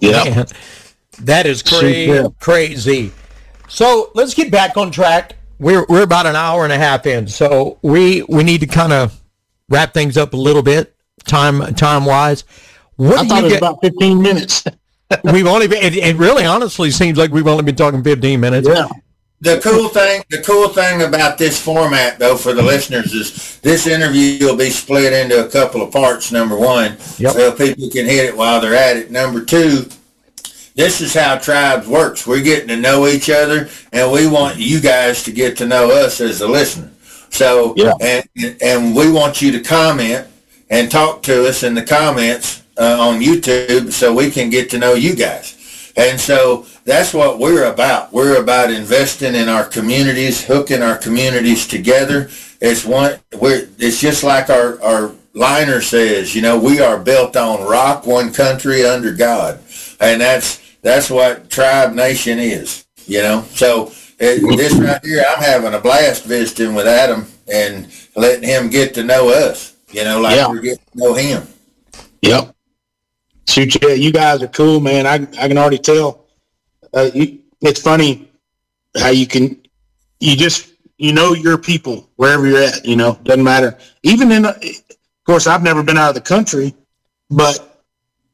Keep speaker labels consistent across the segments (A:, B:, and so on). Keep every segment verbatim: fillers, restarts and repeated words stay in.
A: Yeah.
B: Man, that is crazy, crazy. So let's get back on track. We're we're about an hour and a half in, so we we need to kind of wrap things up a little bit, time time wise. What
A: I
B: do
A: thought
B: you
A: it was
B: get?
A: about fifteen minutes.
B: We've only been. It, it really, honestly, seems like we've only been talking fifteen minutes.
A: Yeah.
C: The cool thing, the cool thing about this format, though, for the listeners is this interview will be split into a couple of parts. Number one,
B: Yep.
C: so people can hit it while they're at it. Number two, this is how Tribes works. We're getting to know each other, and we want you guys to get to know us as a listener. So,
A: Yeah.
C: and and we want you to comment and talk to us in the comments uh, on YouTube, so we can get to know you guys. And so that's what we're about. We're about investing in our communities, hooking our communities together. It's one. We're. It's just like our our liner says. You know, we are built on rock, one country under God, and that's that's what Tribe Nation is. You know, so it, this right here, I'm having a blast visiting with Adam and letting him get to know us. You know, like
A: Yeah.
C: we're getting to know him.
A: Yep. Shoot, yeah, you guys are cool, man. I I can already tell. Uh, you, it's funny how you can, you just, you know your people wherever you're at. You know, doesn't matter. Even in, of course, I've never been out of the country, but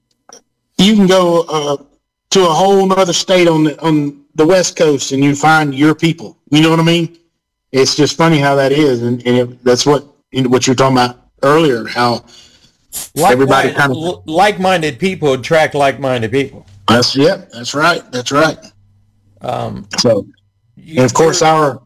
A: you can go uh, to a whole other state on the on the West Coast and you find your people. You know what I mean? It's just funny how that is, and, and it, that's what what you were talking about earlier. How
B: Like,
A: everybody
B: like,
A: kind of
B: like-minded people attract like-minded people.
A: That's yeah, that's right, that's right.
B: Um,
A: So, and of course, our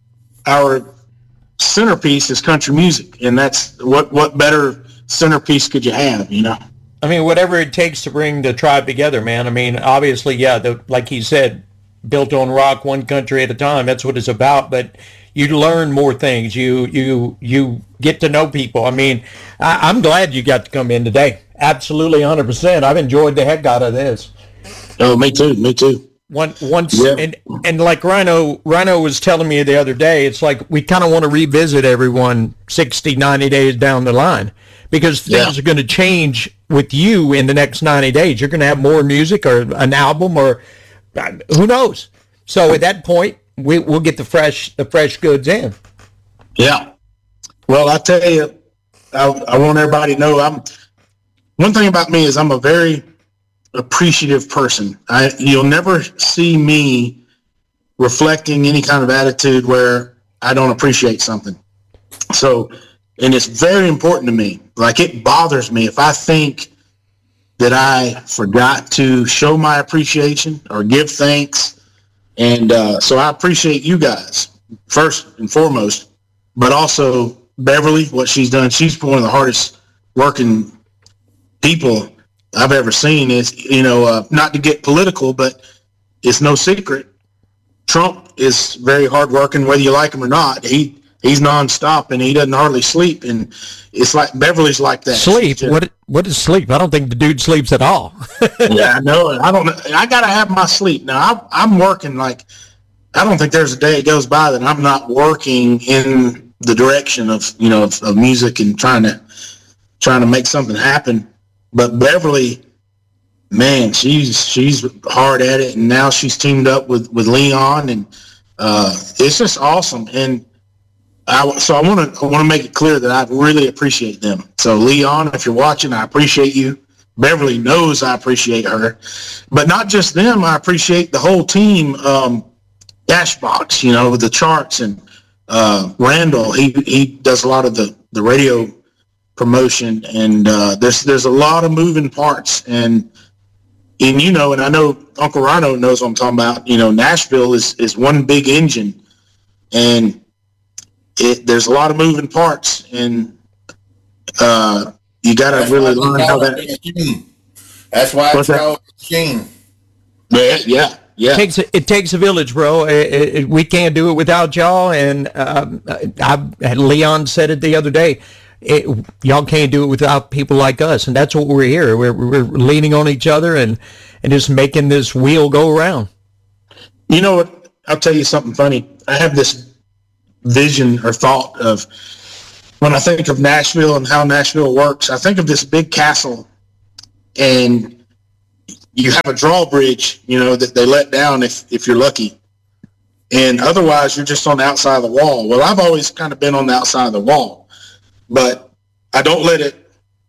A: our centerpiece is country music, and that's what what better centerpiece could you have, you know?
B: I mean, whatever it takes to bring the tribe together, man. I mean, obviously, yeah, the, like he said, built on rock, one country at a time. That's what it's about. But you learn more things. You you you get to know people. I mean, I, I'm glad you got to come in today. Absolutely, one hundred percent. I've enjoyed the heck out of this.
A: Oh, me too, me too.
B: One, once
A: Yeah.
B: and and like Rhino Rhino was telling me the other day, it's like we kind of want to revisit everyone sixty, ninety days down the line, because things
A: Yeah.
B: are going to change with you in the next ninety days. You're going to have more music or an album or uh, who knows. So at that point, we, we'll get the fresh the fresh goods in.
A: Yeah. Well, I tell you, I, I want everybody to know I'm. One thing about me is I'm a very appreciative person. I you'll never see me reflecting any kind of attitude where I don't appreciate something. So, and it's very important to me. Like, it bothers me if I think that I forgot to show my appreciation or give thanks. And uh, so I appreciate you guys first and foremost, but also Beverly, what she's done. She's one of the hardest working people I've ever seen. Is, you know, uh, not to get political, but it's no secret. Trump is very hardworking, whether you like him or not. He he's nonstop and he doesn't hardly sleep. And it's like Beverly's like that.
B: Sleep?
A: Just,
B: What what is sleep? I don't think the dude sleeps at all.
A: yeah, I know it. I don't know. I gotta have my sleep now. I, I'm working like I don't think there's a day that goes by that I'm not working in the direction of you know of, of music and trying to trying to make something happen. But Beverly, man, she's she's hard at it, and now she's teamed up with, with Leon, and uh, it's just awesome. And I, so I want to I want to make it clear that I really appreciate them. So Leon, if you're watching, I appreciate you. Beverly knows I appreciate her, but not just them. I appreciate the whole team. Um, Dashbox, you know, with the charts, and uh, Randall, he he does a lot of the, the radio promotion, and uh, there's there's a lot of moving parts, and and you know, and I know Uncle Rhino knows what I'm talking about. You know, Nashville is, is one big engine, and it there's a lot of moving parts, and uh, you got to really learn how that.
C: That's why it's
A: What's that?
C: called a machine.
A: Yeah, yeah, yeah.
B: It takes a, it takes a village, bro. It, it, we can't do it without y'all. And um, I, Leon said it the other day. It, y'all can't do it without people like us, and that's what we're here. We're we're leaning on each other and and just making this wheel go around.
A: You know what? I'll tell you something funny. I have this vision or thought of when I think of Nashville and how Nashville works. I think of this big castle, and you have a drawbridge, you know, that they let down if, if you're lucky. And otherwise, you're just on the outside of the wall. Well, I've always kind of been on the outside of the wall, but I don't let it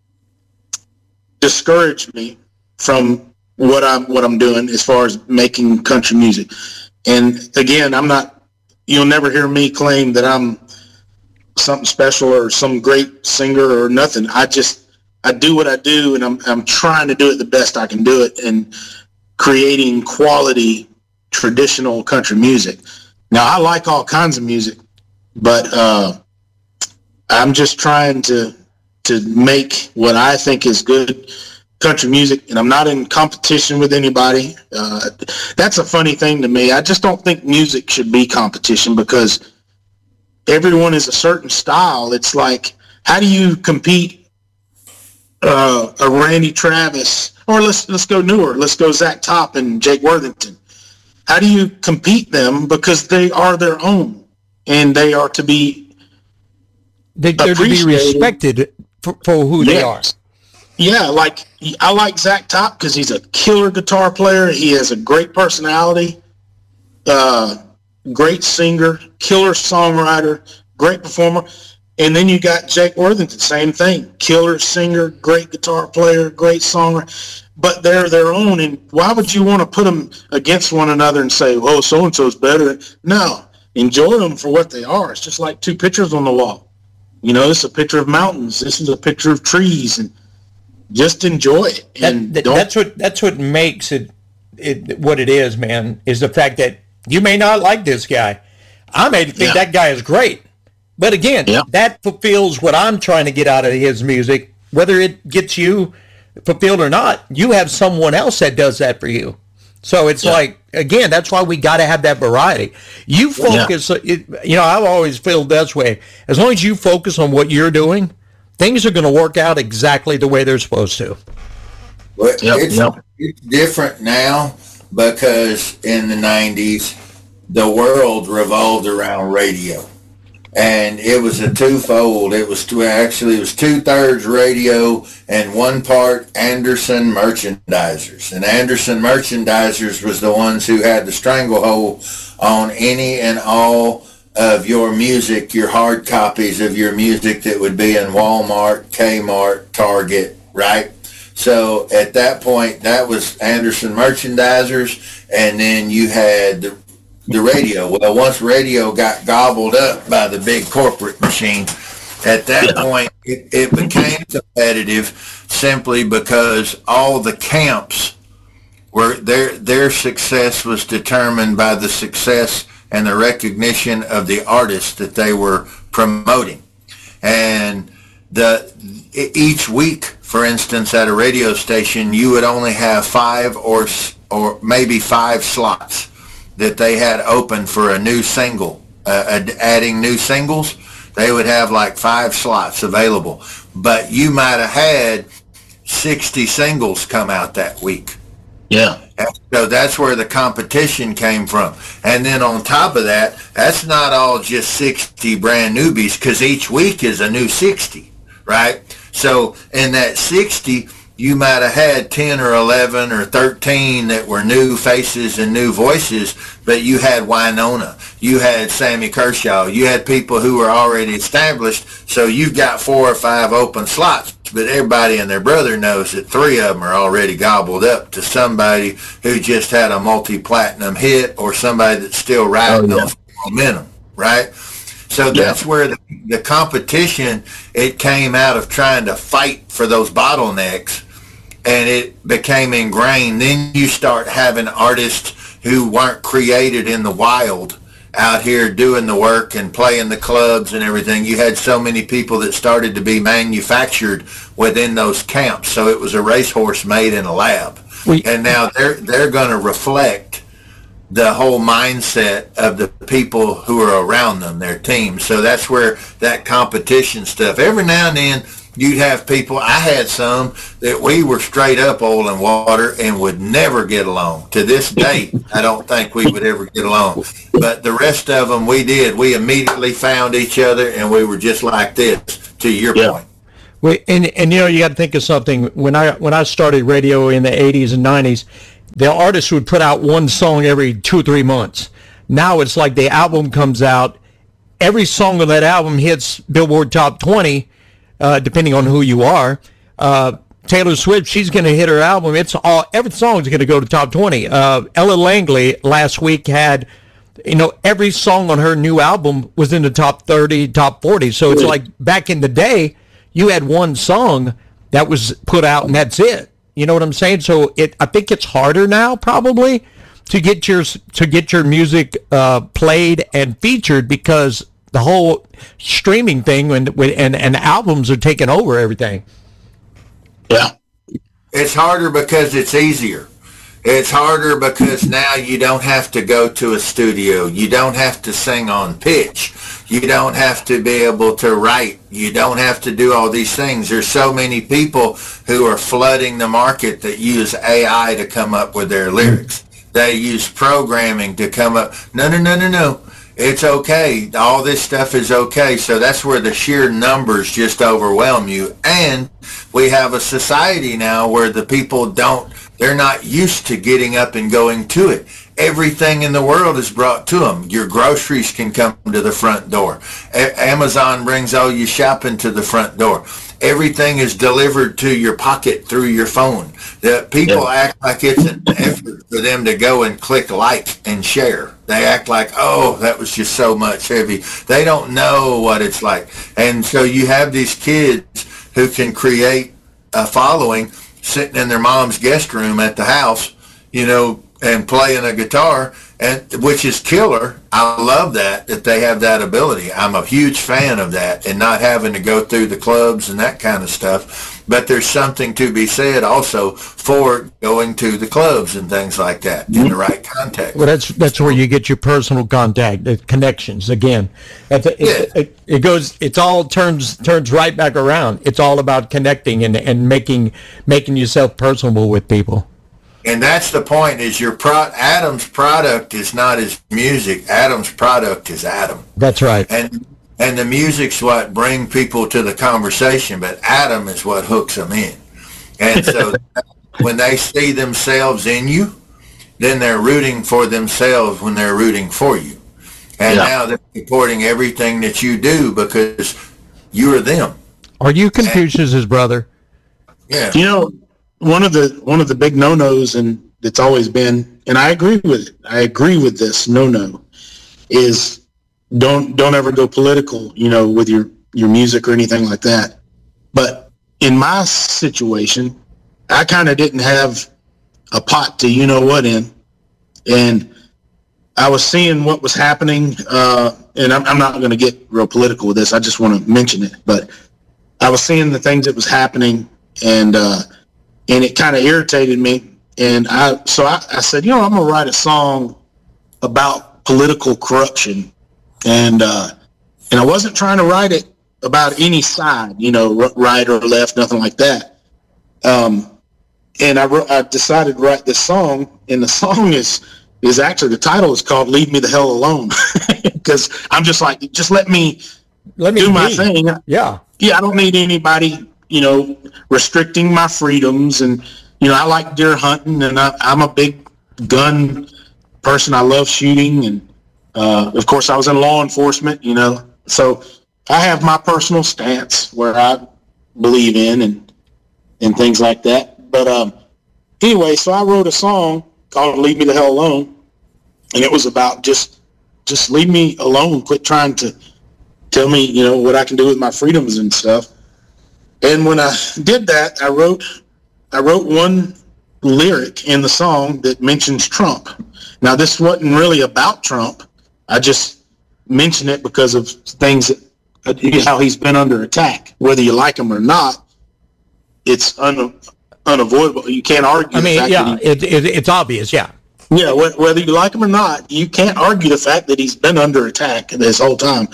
A: discourage me from what I'm what I'm doing as far as making country music. And again, I'm not. You'll never hear me claim that I'm something special or some great singer or nothing. I just I do what I do, and I'm I'm trying to do it the best I can do it, and creating quality traditional country music. Now, I like all kinds of music, but uh, I'm just trying to to make what I think is good country music, and I'm not in competition with anybody. Uh, that's a funny thing to me. I just don't think music should be competition, because everyone is a certain style. It's like, how do you compete uh, a Randy Travis, or let's let's go newer. Let's go Zach Top and Jake Worthington. How do you compete them? Because they are their own, and they are to be
B: they, they're to be respected for, for who they are.
A: Yeah, like I like Zach Top because he's a killer guitar player. He has a great personality, uh, great singer, killer songwriter, great performer. And then you got Jake Worthington, same thing, killer singer, great guitar player, great songwriter. But they're their own, and why would you want to put them against one another and say, "Oh, so and so's better"? No, enjoy them for what they are. It's just like two pictures on the wall. You know, this is a picture of mountains. This is a picture of trees, and just enjoy it. And
B: that, that, that's what that's what makes it, it what it is, man, is the fact that you may not like this guy. I may think yeah. that guy is great. But again, yeah. that fulfills what I'm trying to get out of his music. Whether it gets you fulfilled or not, you have someone else that does that for you. So it's yeah. like, again, that's why we got to have that variety. You focus, yeah. it, you know, I've always felt this way. As long as you focus on what you're doing, things are going to work out exactly the way they're supposed to.
C: Well, yep, it's, yep. it's different now because in the nineties, the world revolved around radio. And it was a twofold. It was two, actually, it was two-thirds radio and one part Anderson merchandisers. And Anderson merchandisers was the ones who had the stranglehold on any and all of your music, your hard copies of your music that would be in Walmart, Kmart, Target, right? So at that point, that was Anderson merchandisers, and then you had the, the radio. Well, once radio got gobbled up by the big corporate machine, at that yeah. point, it, it became competitive simply because all the camps were, their their success was determined by the success and the recognition of the artists that they were promoting. And the each week, for instance, at a radio station, you would only have five or or maybe five slots that they had open for a new single, uh, adding new singles. They would have like five slots available, but you might have had sixty singles come out that week.
A: Yeah.
C: And so that's where the competition came from. And then on top of that, that's not all just sixty brand newbies, because each week is a new sixty, right? So in that sixty, you might have had ten or eleven or thirteen that were new faces and new voices, but you had Wynonna, you had Sammy Kershaw, you had people who were already established, so you've got four or five open slots, but everybody and their brother knows that three of them are already gobbled up to somebody who just had a multi-platinum hit or somebody that's still riding oh, yeah. on momentum, right? So that's yeah. where the, the competition, it came out of trying to fight for those bottlenecks, and it became ingrained. Then you start having artists who weren't created in the wild out here doing the work and playing the clubs and everything. You had so many people that started to be manufactured within those camps. So it was a racehorse made in a lab. We, and now they're they're going to reflect the whole mindset of the people who are around them, their team. So that's where that competition stuff, every now and then you'd have people, I had some that we were straight up oil and water and would never get along. To this day, I don't think we would ever get along. But the rest of them, we did. We immediately found each other, and we were just like this, to your
B: yeah.
C: point.
B: Well, and and you know, you got to think of something. When I when I started radio in the eighties and nineties, the artists would put out one song every two or three months. Now it's like the album comes out, every song on that album hits Billboard Top twenty, uh, depending on who you are. Uh, Taylor Swift, she's going to hit her album. It's all every song is going to go to top twenty. Uh, Ella Langley last week had, you know, every song on her new album was in the top thirty, top forty. So it's like back in the day, you had one song that was put out and that's it. You know what I'm saying? So it, I think it's harder now probably to get your to get your music uh, played and featured because the whole streaming thing and and, and albums are taking over everything.
A: Yeah.
C: It's harder because it's easier. It's harder because now you don't have to go to a studio. You don't have to sing on pitch. You don't have to be able to write. You don't have to do all these things. There's so many people who are flooding the market that use A I to come up with their lyrics. They use programming to come up. No, no, no, no, no. It's okay. All this stuff is okay. So that's where the sheer numbers just overwhelm you. And we have a society now where the people don't, they're not used to getting up and going to it. Everything in the world is brought to them. Your groceries can come to the front door. A- Amazon brings all your shopping to the front door. Everything is delivered to your pocket through your phone. The people yeah. act like it's an effort for them to go and click like and share. They act like, oh, that was just so much heavy. They don't know what it's like. And so you have these kids who can create a following sitting in their mom's guest room at the house, you know, and playing a guitar, and which is killer. I love that, that they have that ability. I'm a huge fan of that and not having to go through the clubs and that kind of stuff. But there's something to be said also for going to the clubs and things like that in the right context.
B: Well, that's that's where you get your personal contact, the connections again. It, it,
C: Yeah.
B: it, it goes. It's all turns turns right back around. It's all about connecting and, and making making yourself personable with people.
C: And that's the point, is your pro- Adam's product is not his music. Adam's product is Adam.
B: That's right.
C: And and the music's what bring people to the conversation, but Adam is what hooks them in. And so when they see themselves in you, then they're rooting for themselves when they're rooting for you. And yeah. now they're supporting everything that you do because you're them.
B: Are you Confucius's brother?
C: Yeah.
A: You know, one of the one of the big no-nos, and it's always been, and I agree with it. I agree with this no-no, is don't don't ever go political, you know, with your your music or anything like that. But in my situation, I kind of didn't have a pot to you know what in, and I was seeing what was happening, uh, and I'm, I'm not going to get real political with this. I just want to mention it, but I was seeing the things that was happening, and uh, and it kind of irritated me. And I so I, I said, you know, I'm going to write a song about political corruption, and uh, and I wasn't trying to write it about any side, you know, right or left, nothing like that. Um, and I wrote, I decided to write this song, and the song is. is actually, the title is called Leave Me the Hell Alone, because I'm just like, just let me,
B: let me
A: do my
B: be.
A: thing.
B: Yeah.
A: Yeah, I don't need anybody, you know, restricting my freedoms. And, you know, I like deer hunting, and I, I'm a big gun person. I love shooting. And, uh, of course, I was in law enforcement, you know. So I have my personal stance where I believe in and, and things like that. But um, anyway, so I wrote a song called Leave Me the Hell Alone. And it was about just, just leave me alone. Quit trying to tell me, you know, what I can do with my freedoms and stuff. And when I did that, I wrote, I wrote one lyric in the song that mentions Trump. Now, this wasn't really about Trump. I just mentioned it because of things that, how he's been under attack. Whether you like him or not, it's un, unavoidable. You can't argue.
B: I mean,
A: the fact
B: yeah,
A: that he,
B: it, it, it's obvious, yeah.
A: Yeah, whether you like him or not, you can't argue the fact that he's been under attack this whole time.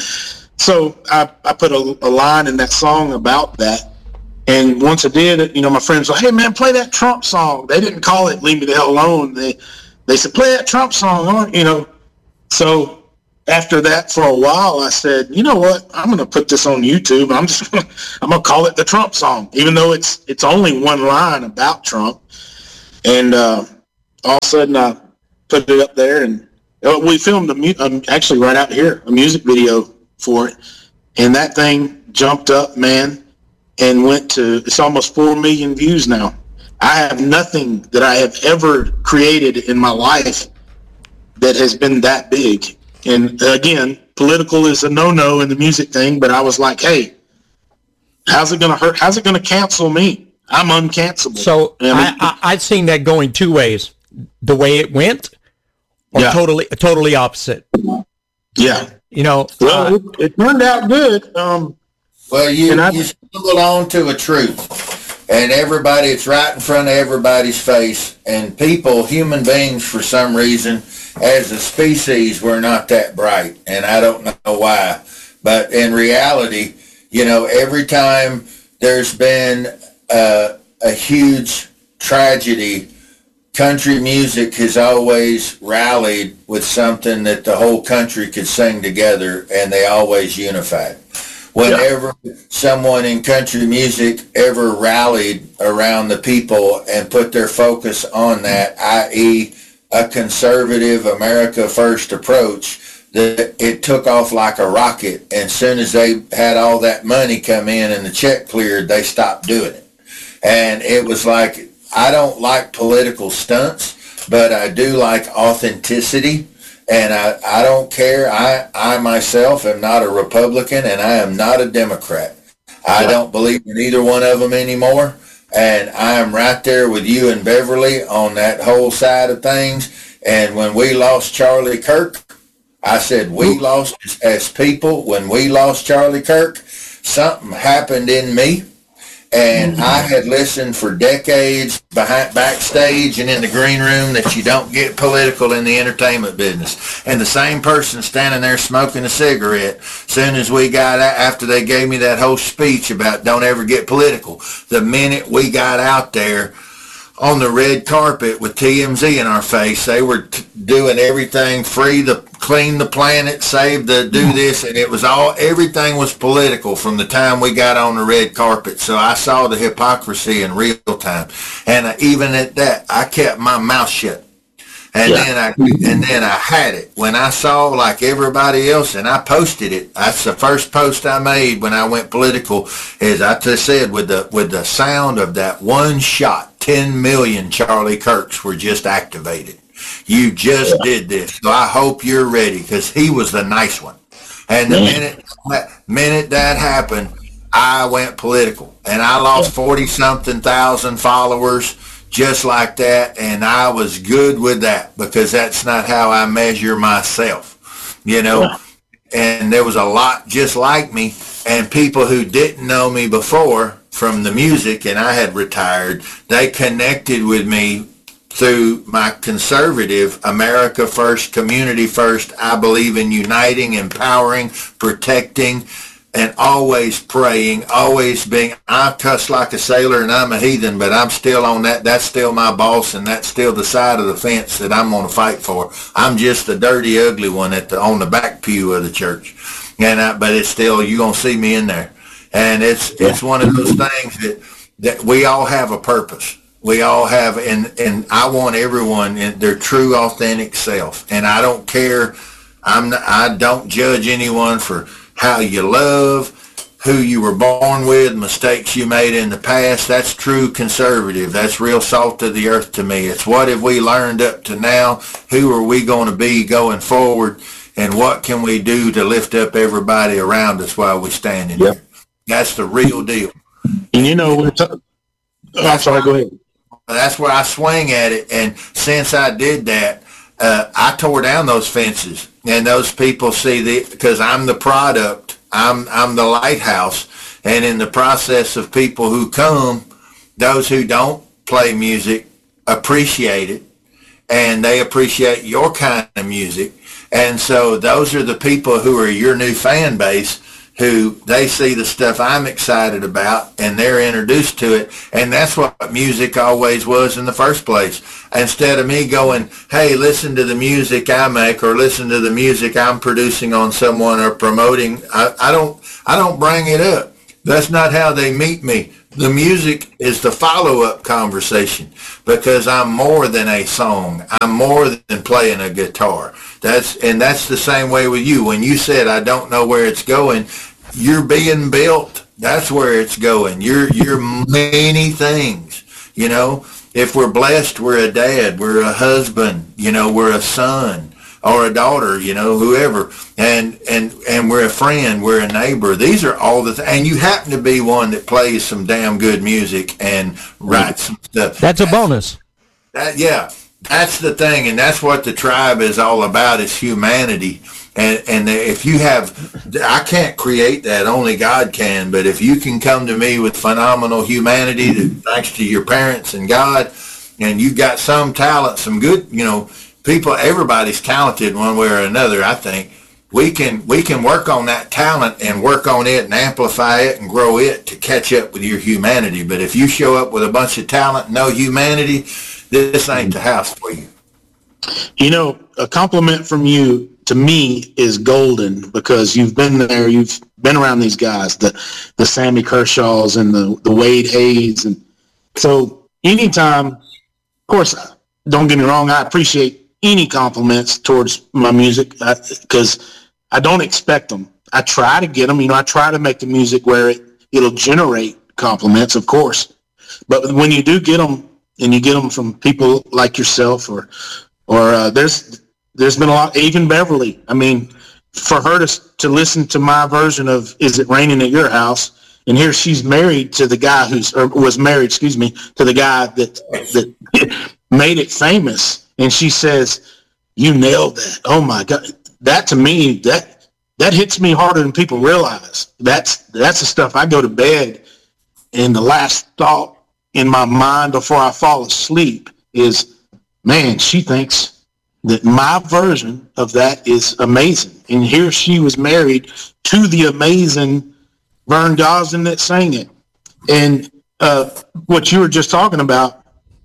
A: So I, I put a, a line in that song about that. And once I did, you know, my friends were like, hey, man, play that Trump song. They didn't call it Leave Me the Hell Alone. They they said, play that Trump song, huh? You know. So after that for a while, I said, you know what? I'm going to put this on YouTube. I'm just gonna, I'm going to call it the Trump song, even though it's it's only one line about Trump. And uh, all of a sudden, I put it up there, and uh, we filmed a mu- um, actually right out here a music video for it, and that thing jumped up, man, and went to it's almost four million views now. I have nothing that I have ever created in my life that has been that big. And again, political is a no-no in the music thing, but I was like, hey, how's it going to hurt? How's it going to cancel me? I'm uncancelable.
B: So
A: I mean,
B: I, I, I've seen that going two ways. The way it went, or
A: Yeah.
B: totally totally opposite.
A: yeah.
B: You know,
A: Well,
B: uh,
A: it, it turned out good. Um,
C: Well, you,
A: And I-
C: you stumbled on to a truth, and everybody, it's right in front of everybody's face, and people, human beings, for some reason, as a species, we're not that bright, and I don't know why. But in reality, you know, every time there's been uh, a huge tragedy, country music has always rallied with something that the whole country could sing together, and they always unified. Whenever someone in country music ever rallied around the people and put their focus on that, that is a conservative America First approach, that it took off like a rocket. And as soon as they had all that money come in and the check cleared, they stopped doing it. And it was like, I don't like political stunts, but I do like authenticity. And I, I don't care. I, I myself am not a Republican, and I am not a Democrat. I don't believe in either one of them anymore. And I am right there with you and Beverly on that whole side of things. And when we lost Charlie Kirk, I said we lost as people. When we lost Charlie Kirk, something happened in me. And I had listened for decades behind backstage and in the green room that you don't get political in the entertainment business. And the same person standing there smoking a cigarette, soon as we got out, after they gave me that whole speech about don't ever get political, the minute we got out there on the red carpet with T M Z in our face, they were t- doing everything free, the clean the planet, save the do this, and it was all, everything was political from the time we got on the red carpet. So I saw the hypocrisy in real time, and uh, even at that, I kept my mouth shut. And
A: Yeah.
C: then I and then I had it when I saw, like everybody else, and I posted it. That's the first post I made when I went political. Is I just said with the with the sound of that one shot, ten million Charlie Kirks were just activated. You just
A: Yeah.
C: did this, so I hope you're ready, because he was the nice one. And the
A: Man.
C: minute minute that happened, I went political, and I lost forty something thousand followers. Just like that, and I was good with that, because that's not how I measure myself, you know.
A: Yeah.
C: And there was a lot just like me, and people who didn't know me before from the music, and I had retired, they connected with me through my conservative America First, community first. I believe in uniting, empowering, protecting, and always praying, always being, I cuss like a sailor and I'm a heathen, but I'm still on that. That's still my boss, and that's still the side of the fence that I'm going to fight for. I'm just the dirty, ugly one at the on the back pew of the church, and I, but it's still, you're going to see me in there. And it's it's one of those things that that we all have a purpose. We all have, and and I want everyone in their true, authentic self. And I don't care. I'm not, I don't judge anyone for how you love, who you were born with, mistakes you made in the past. That's true conservative. That's real salt of the earth to me. It's what have we learned up to now? Who are we going to be going forward? And what can we do to lift up everybody around us while we're standing
A: Yep.
C: here? That's the real deal.
A: And you know, we're t- oh, I'm sorry, go ahead.
C: That's where I swing at it. And since I did that, uh, I tore down those fences. And those people see the, because I'm the product, I'm I'm the lighthouse. And in the process of people who come, those who don't play music appreciate it, and they appreciate your kind of music. And so those are the people who are your new fan base, who they see the stuff I'm excited about and they're introduced to it. And that's what music always was in the first place. Instead of me going, hey, listen to the music I make or listen to the music I'm producing on someone or promoting, I, I don't I don't bring it up. That's not how they meet me. The music is the follow-up conversation because I'm more than a song. I'm more than playing a guitar. That's and that's the same way with you. When you said I don't know where it's going, you're being built. That's where it's going. You're you're many things. You know, if we're blessed, we're a dad, we're a husband, you know, we're a son or a daughter, you know, whoever, and and and we're a friend, we're a neighbor. These are all the th- and you happen to be one that plays some damn good music and writes some stuff.
B: That's a bonus.
C: That, yeah, that's the thing, and that's what the tribe is all about, is humanity. And and if you have, I can't create that, only God can, but if you can come to me with phenomenal humanity, that, thanks to your parents and God, and you got some talent, some good, you know, people, everybody's talented one way or another, I think. We can we can work on that talent and work on it and amplify it and grow it to catch up with your humanity. But if you show up with a bunch of talent and no humanity, this ain't the house for you.
A: You know, a compliment from you to me is golden because you've been there, you've been around these guys, the the Sammy Kershaws and the, the Wade Hayes. And so anytime, of course, don't get me wrong, I appreciate any compliments towards my music because I, I don't expect them. I try to get them. You know, I try to make the music where it, it'll generate compliments, of course. But when you do get them, and you get them from people like yourself, or or uh, there's there's been a lot, even Beverly. I mean, for her to to listen to my version of "Is It Raining at Your House," and here she's married to the guy who's or was married, excuse me, to the guy that that made it famous, and she says, "You nailed that." Oh my God, that to me that that hits me harder than people realize. That's that's the stuff I go to bed, and the last thought in my mind before I fall asleep is, man, she thinks that my version of that is amazing. And here she was married to the amazing Vern Gosdin that sang it. And uh, what you were just talking about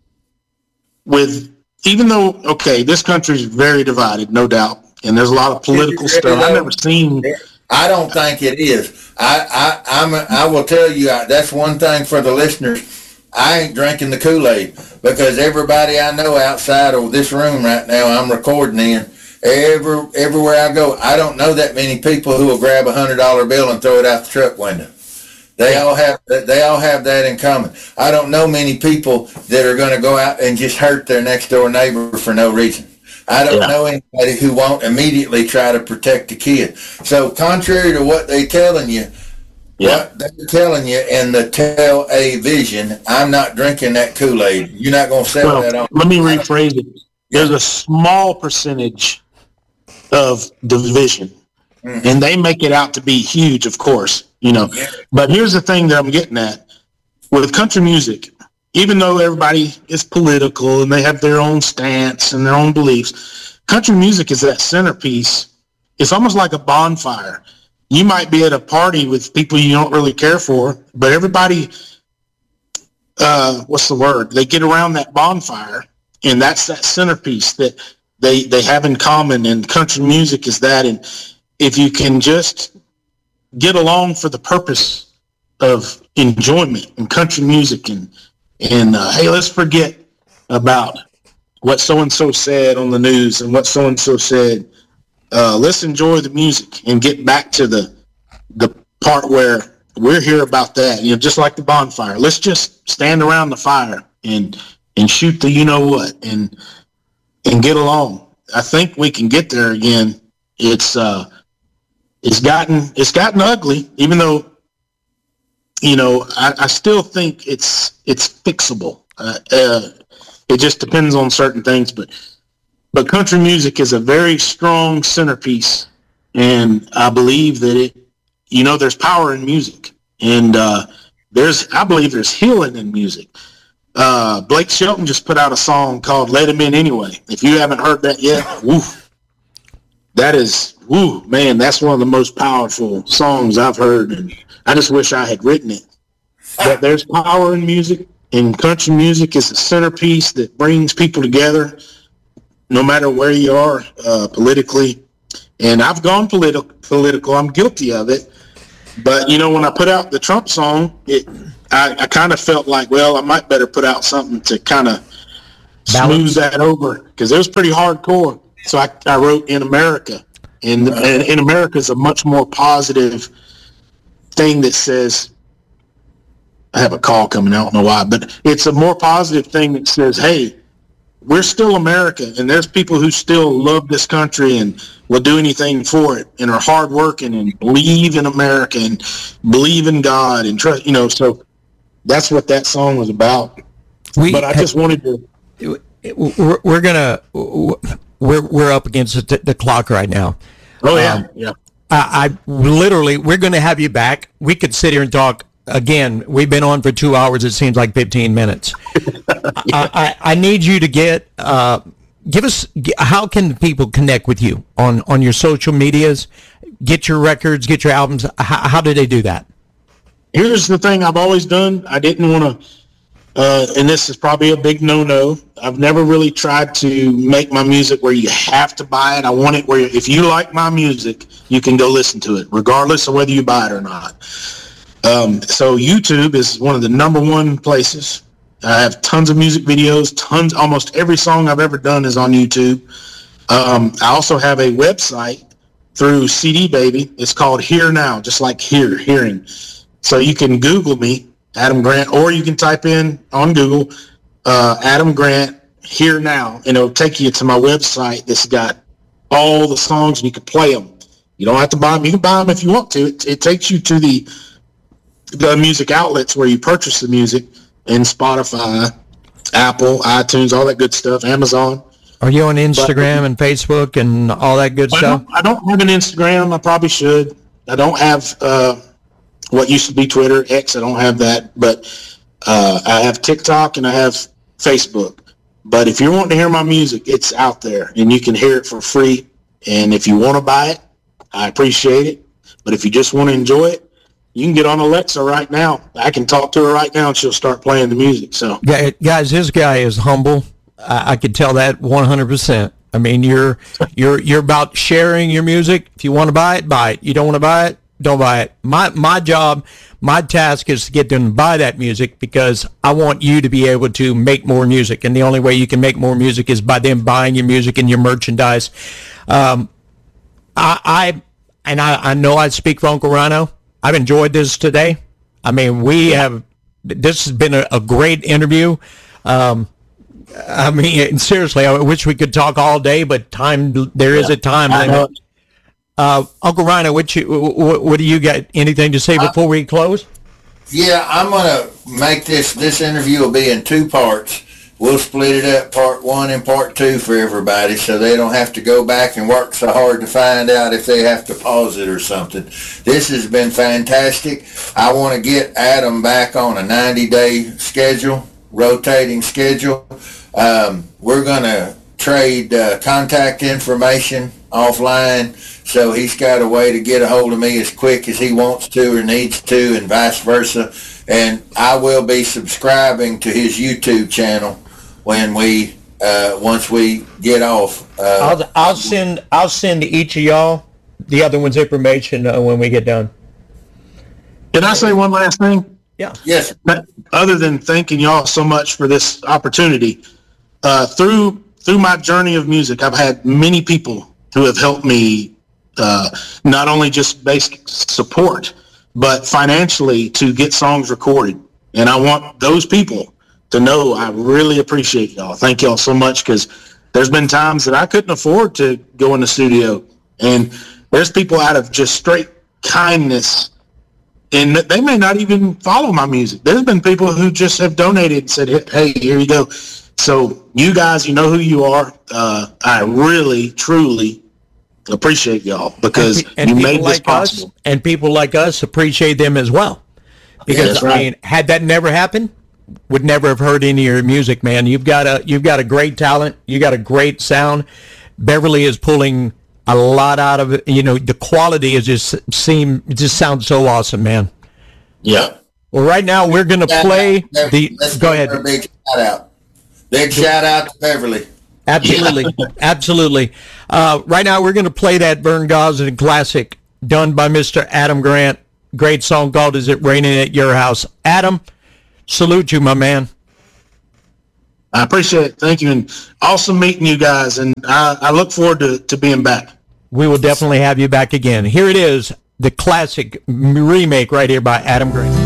A: with, even though, okay, this country is very divided, no doubt, and there's a lot of political stuff. I've never seen.
C: I don't think it is. I, I, I'm a, I will tell you, I, that's one thing for the listeners. I ain't drinking the Kool-Aid because everybody I know outside of this room right now, I'm recording in, every, everywhere I go, I don't know that many people who will grab a hundred dollar bill and throw it out the truck window. They all have they all have that in common. I don't know many people that are going to go out and just hurt their next door neighbor for no reason. I don't yeah. know anybody who won't immediately try to protect the kid. So contrary to what they're telling you,
A: Yeah,
C: what they're telling you in the Tell A Vision, I'm not drinking that Kool-Aid. You're not going to sell
A: well,
C: that on.
A: Let me rephrase it. There's a small percentage of division, mm-hmm. and they make it out to be huge, of course, you know. Yeah. But here's the thing that I'm getting at. With country music, even though everybody is political and they have their own stance and their own beliefs, country music is that centerpiece. It's almost like a bonfire. You might be at a party with people you don't really care for, but everybody, uh, what's the word? They get around that bonfire, and that's that centerpiece that they, they have in common, and country music is that. And if you can just get along for the purpose of enjoyment and country music, and, and uh, hey, let's forget about what so-and-so said on the news and what so-and-so said. Uh, let's enjoy the music and get back to the the part where we're here about that. You know, just like the bonfire. Let's just stand around the fire and and shoot the you know what and and get along. I think we can get there again. It's uh, it's gotten it's gotten ugly, even though you know I, I still think it's it's fixable. Uh, uh, it just depends on certain things, but. But country music is a very strong centerpiece, and I believe that it, you know, there's power in music, and uh, there's, I believe there's healing in music. Uh, Blake Shelton just put out a song called "Let Him In Anyway." If you haven't heard that yet, woof, that is woo, man, that's one of the most powerful songs I've heard, and I just wish I had written it. But there's power in music, and country music is the centerpiece that brings people together, no matter where you are uh, politically. And I've gone politi- political. I'm guilty of it. But, you know, when I put out the Trump song, it, I, I kind of felt like, well, I might better put out something to kind of smooth that over, because it was pretty hardcore. So I, I wrote In America. And, and In America is a much more positive thing that says, I have a call coming, I don't know why, but it's a more positive thing that says, hey, we're still America, and there's people who still love this country and will do anything for it and are hardworking and believe in America and believe in God and trust, you know, so that's what that song was about. We, but I just wanted to...
B: We're, we're going to... We're, we're up against the, the clock right now.
A: Oh, yeah,
B: um,
A: yeah.
B: I, I literally, we're going to have you back. We could sit here and talk. Again, we've been on for two hours. It seems like fifteen minutes. yeah. I, I, I need you to get, uh, give us, how can people connect with you on, on your social medias, get your records, get your albums? How, how do they do that?
A: Here's the thing I've always done. I didn't want to, uh, and this is probably a big no-no. I've never really tried to make my music where you have to buy it. I want it where if you like my music, you can go listen to it, regardless of whether you buy it or not. Um, so YouTube is one of the number one places. I have tons of music videos, tons, almost every song I've ever done is on YouTube. Um, I also have a website through C D Baby. It's called Hear Now, just like hear, hearing. So you can Google me, Adam Grant, or you can type in on Google, uh, Adam Grant, Hear Now, and it'll take you to my website that's got all the songs, and you can play them. You don't have to buy them. You can buy them if you want to. It, it takes you to the the music outlets where you purchase the music, in Spotify, Apple, iTunes, all that good stuff, Amazon.
B: Are you on Instagram but, and Facebook and all that good
A: I
B: stuff?
A: Don't, I don't have an Instagram. I probably should. I don't have uh, what used to be Twitter, X. I don't have that. But uh, I have TikTok and I have Facebook. But if you're wanting to hear my music, it's out there, and you can hear it for free. And if you want to buy it, I appreciate it. But if you just want to enjoy it, you can get on Alexa right now. I can talk to her right now, and she'll start playing the music. So,
B: yeah, guys, this guy is humble. I, I can tell that one hundred percent. I mean, you're you're you're about sharing your music. If you want to buy it, buy it. You don't want to buy it, don't buy it. My my job, my task is to get them to buy that music, because I want you to be able to make more music, and the only way you can make more music is by them buying your music and your merchandise. Um, I, I and I, I know I speak for Uncle Rhino. I've enjoyed this today. I mean, we have, this has been a, a great interview. Um, I mean, seriously, I wish we could talk all day, but time, there is a time limit. Uh, Uncle Rhino, what, you, what, what do you got? Anything to say before we close?
C: Yeah, I'm going to make this, this interview will be in two parts. We'll split it up, part one and part two for everybody, so they don't have to go back and work so hard to find out if they have to pause it or something. This has been fantastic. I want to get Adam back on a ninety-day schedule, rotating schedule. Um, we're going to trade uh, contact information offline, so he's got a way to get a hold of me as quick as he wants to or needs to, and vice versa. And I will be subscribing to his YouTube channel when we uh, once we get off. Uh,
B: I'll I'll send I'll send each of y'all the other one's information uh, when we get done.
A: Can I say one last thing?
B: Yeah.
C: Yes.
A: Other than thanking y'all so much for this opportunity, uh, through through my journey of music, I've had many people who have helped me, uh, not only just basic support, but financially to get songs recorded. And I want those people to know I really appreciate y'all. Thank y'all so much, because there's been times that I couldn't afford to go in the studio. And there's people out of just straight kindness, and they may not even follow my music. There's been people who just have donated and said, hey, here you go. So you guys, you know who you are. Uh, I really, truly appreciate y'all, because
B: and, and
A: you made this
B: like
A: possible.
B: Us, and people like us appreciate them as well. Because
A: yeah,
B: I
A: right.
B: mean, had that never happened, would never have heard any of your music, man. You've got a you've got a great talent. You got a great sound. Beverly is pulling a lot out of it. You know, the quality is just seem it just sounds so awesome, man.
A: Yeah.
B: Well, right now we're going to play the.
C: Let's
B: Go ahead.
C: A big shout out. Big shout out to Beverly.
B: Absolutely, absolutely. Uh, right now we're going to play that Vern Gosdin classic done by Mister Adam Grant. Great song called "Is It Raining at Your House?" Adam, salute you, my man.
A: I appreciate it. Thank you. And awesome meeting you guys. And I, I look forward to, to being back.
B: We will definitely have you back again. Here it is, the classic remake right here by Adam Grant.